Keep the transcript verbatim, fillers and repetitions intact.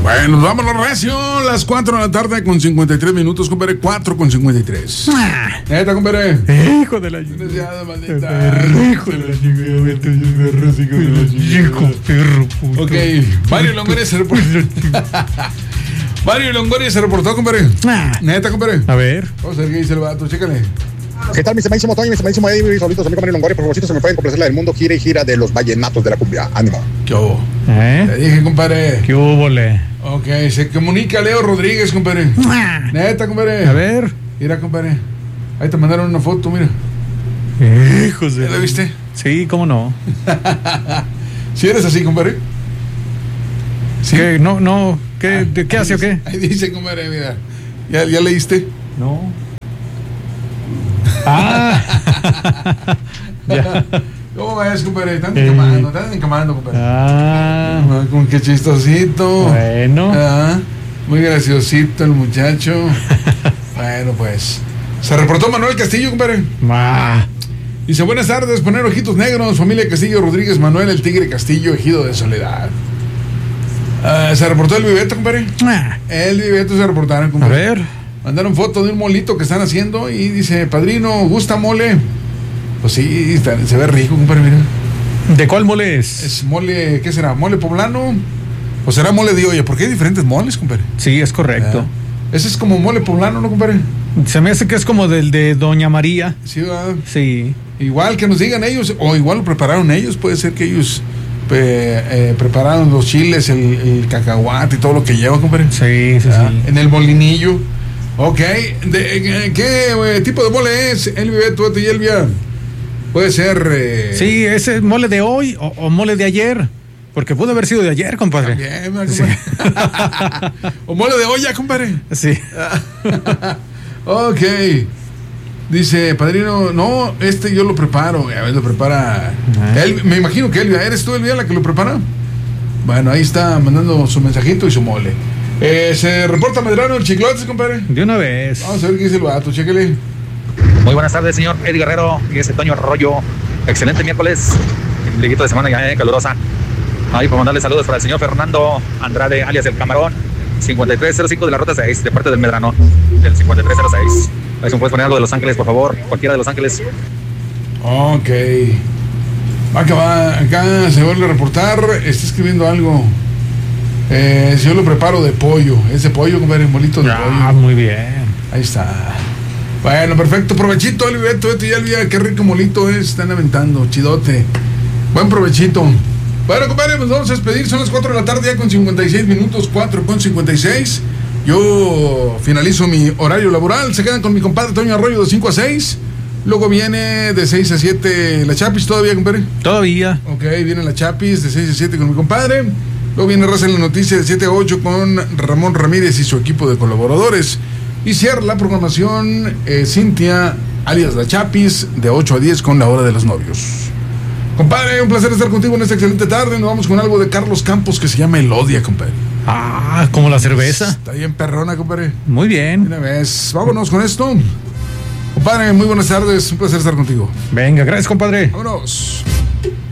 Bueno, vámonos recio, las cuatro de la tarde con cincuenta y tres minutos, compadre, cuatro con cincuenta y tres. Ah. Neta, compadre. Hijo de la Desgraciado, maldita. Hijo de la hijo perro puto. Ok, Mario Longoria se reportó. Mario Longoria se reportó, compadre. Ah. Neta, compadre. A ver. Vamos a ver qué dice el vato, chécale. ¿Qué tal, mi estimadísimo Toño, mi estimadísimo Eddie, solitos, amigo Mario Longoria? Por favorcito, se me pueden complacer la del mundo, gira y gira de los vallenatos de la cumbia. Ánimo. ¿Qué hubo? ¿Eh? Te dije, compadre. ¿Qué hubo, le? Ok, se comunica Leo Rodríguez, compadre. Ah. Neta, compadre. A ver. Mira, compadre. Ahí te mandaron una foto, mira. Hijos de... ¿Ya la viste? Sí, cómo no. ¿Si eres así, compadre? ¿Sí? ¿Qué? No, no. ¿Qué, Ah, de, ¿qué hace o qué? Ahí dice, compadre, mira. ¿Ya, ya leíste? No. Ah. Ya. ¿Cómo ves, compadre? Están Eh. encamando, están encamando, compadre. Ah. Ah, como que chistosito. Bueno. Ah, muy graciosito el muchacho. Bueno, pues. Se reportó Manuel Castillo, compadre. Ma. Dice, buenas tardes, poner ojitos negros, familia Castillo Rodríguez, Manuel el Tigre Castillo, ejido de Soledad. Ah, se reportó el Viveto, compadre. Ah. El Viveto se reportaron, A compadre. ver. Mandaron foto de un molito que están haciendo y dice, padrino, ¿gusta mole? Pues sí, está- se ve rico, compadre, mira. ¿De cuál mole es? Es mole, ¿qué será? ¿Mole poblano? ¿O será mole de olla? Porque hay diferentes moles, compadre. Sí, es correcto. Ah, ese es como mole poblano, ¿no, compadre? Se me hace que es como del de Doña María. Sí, ¿verdad? Sí. Igual que nos digan ellos, o igual lo prepararon ellos, puede ser que ellos eh, eh, prepararon los chiles, el, el cacahuate y todo lo que lleva, compadre. Sí, sí, Ah, sí. en el molinillo. Ok, de, eh, ¿qué eh, tipo de mole es? El Viveto y Elvia. Puede ser. Eh, Sí, ese es mole de hoy o, o mole de ayer. Porque pudo haber sido de ayer, compadre. También, ¿verdad, Sí. compadre? O mole de olla, compadre. Sí. Ok. Dice, padrino, no, este yo lo preparo. A ver, lo prepara. Ah. Él, me imagino que Elvia, ¿eres tú, Elvia, la que lo prepara? Bueno, ahí está mandando su mensajito y su mole. Eh, se reporta Medrano el Chiclotes, compadre. De una vez. Vamos a ver qué dice el vato, chéquele. Muy buenas tardes, señor Eddie Guerrero y ese Toño Arroyo. Excelente miércoles, liguito de semana ya eh, calurosa. Ahí por mandarle saludos para el señor Fernando Andrade, alias El Camarón, cincuenta y tres cero cinco de la ruta seis, de parte del Medrano, del cincuenta y tres cero seis. Ahí se me puedes poner algo de Los Ángeles, por favor, cualquiera de Los Ángeles. Ok. Acá va, acá se vuelve a reportar, está escribiendo algo. Eh, si yo lo preparo de pollo, es de pollo, compadre, un bolito de Ah, pollo. muy bien. Ahí está. Bueno, perfecto, provechito, el Beto, Beto y Elvia, qué rico molito es, están aventando, chidote. Buen provechito. Bueno, compadre, nos vamos a despedir, son las cuatro de la tarde ya con cincuenta y seis minutos, cuatro con cincuenta y seis. Yo finalizo mi horario laboral, se quedan con mi compadre Toño Arroyo de cinco a seis. Luego viene de seis a siete la Chapis, ¿todavía, compadre? Todavía. Ok, viene la Chapis de seis a siete con mi compadre. Luego viene Raza en la Noticia de siete a ocho con Ramón Ramírez y su equipo de colaboradores. Y cierra la programación eh, Cintia, alias la Chapis, de ocho a diez con La Hora de los Novios. Compadre, un placer estar contigo en esta excelente tarde. Nos vamos con algo de Carlos Campos que se llama Elodia, compadre. Ah, como la cerveza. Está bien perrona, compadre. Muy bien. Una vez, vámonos con esto. Compadre, muy buenas tardes, un placer estar contigo. Venga, gracias, compadre. Vámonos.